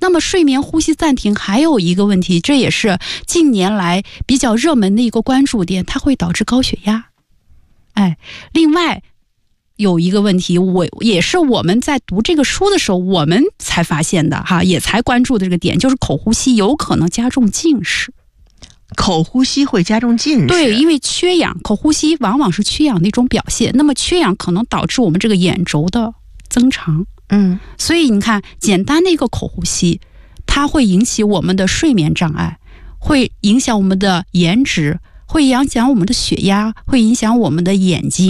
那么睡眠呼吸暂停还有一个问题，这也是近年来比较热门的一个关注点，它会导致高血压。另外有一个问题，也是我们在读这个书的时候我们才发现的哈，也才关注的这个点，就是口呼吸有可能加重近视。 口呼吸会加重近视？ 对，因为缺氧，口呼吸往往是缺氧的一种表现，那么缺氧可能导致我们这个眼轴的增长。所以你看，简单的一个口呼吸，它会引起我们的睡眠障碍，会影响我们的颜值，会影响我们的血压，会影响我们的眼睛。